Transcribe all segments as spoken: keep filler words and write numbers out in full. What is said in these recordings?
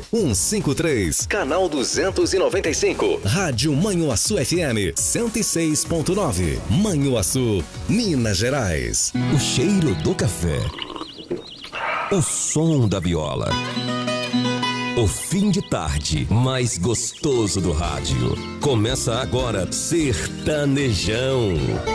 cento e cinquenta e três, canal duzentos e noventa e cinco. Rádio Manhuaçu F M cento e seis ponto nove. Manhuaçu, Minas Gerais. O cheiro do café. O som da viola. O fim de tarde mais gostoso do rádio. Começa agora Sertanejão.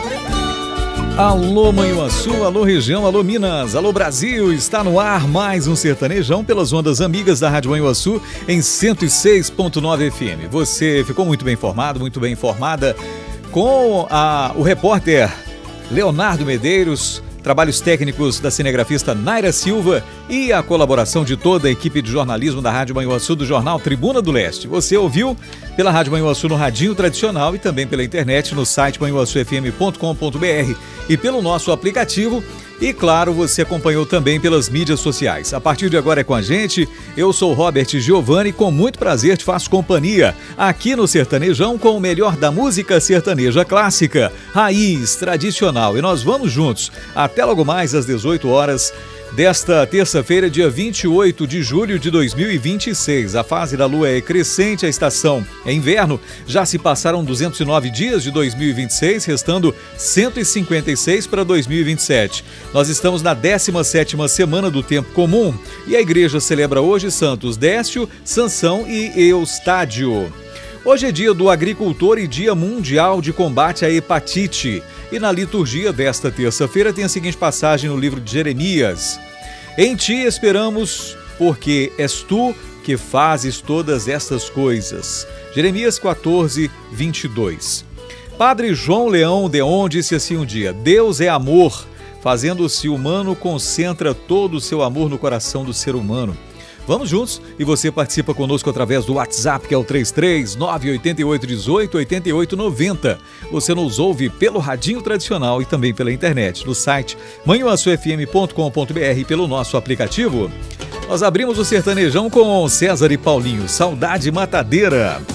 Alô Manhuaçu, alô região, alô Minas, alô Brasil. Está no ar mais um Sertanejão pelas ondas amigas da Rádio Manhuaçu em cento e seis ponto nove F M. Você ficou muito bem informado, muito bem informada com a, o repórter Leonardo Medeiros, trabalhos técnicos da cinegrafista Naira Silva e a colaboração de toda a equipe de jornalismo da Rádio Manhuaçu do jornal Tribuna do Leste. Você ouviu pela Rádio Manhuaçu no radinho tradicional e também pela internet no site manhuaçu f m ponto com ponto b r e pelo nosso aplicativo. E claro, você acompanhou também pelas mídias sociais. A partir de agora é com a gente, eu sou o Robert Giovanni e com muito prazer te faço companhia aqui no Sertanejão com o melhor da música sertaneja clássica, raiz, tradicional. E nós vamos juntos até logo mais às dezoito horas desta terça-feira, dia vinte e oito de julho de dois mil e vinte e seis. A fase da lua é crescente, a estação é inverno. Já se passaram duzentos e nove dias de dois mil e vinte e seis, restando cento e cinquenta e seis para dois mil e vinte e sete. Nós estamos na décima sétima semana do tempo comum e a igreja celebra hoje santos Décio, Sansão e Eustádio. Hoje é dia do agricultor e dia mundial de combate à hepatite. E na liturgia desta terça-feira tem a seguinte passagem no livro de Jeremias. Em ti esperamos, porque és tu que fazes todas estas coisas. Jeremias quatorze, vinte e dois. Padre João Leão Deon disse assim um dia: Deus é amor, fazendo-se humano, concentra todo o seu amor no coração do ser humano. Vamos juntos e você participa conosco através do WhatsApp, que é o três três nove oito oito um oito oito oito nove zero. Você nos ouve pelo radinho tradicional e também pela internet, no site manhuaçu f m ponto com ponto b r e pelo nosso aplicativo. Nós abrimos o Sertanejão com César e Paulinho, Saudade Matadeira.